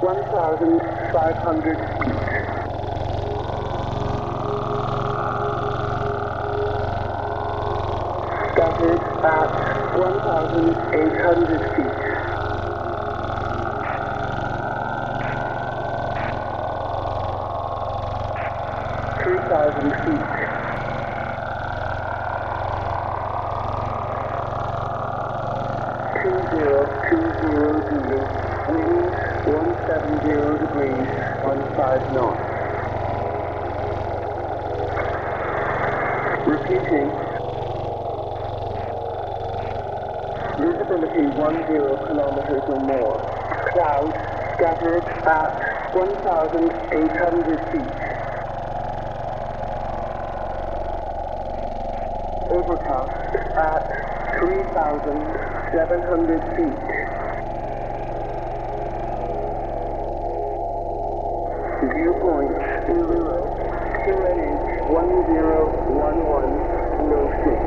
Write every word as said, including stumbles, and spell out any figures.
one thousand five hundred feet. Scattered at one thousand eight hundred feet. three thousand feet. two zero two zero zero, wind one seventy degrees, fifteen knots. Repeating. Visibility ten kilometers or more. Clouds scattered at one thousand eight hundred feet. Overcast at three thousand seven hundred feet. Viewpoint zero, Q N H one zero one one, no six.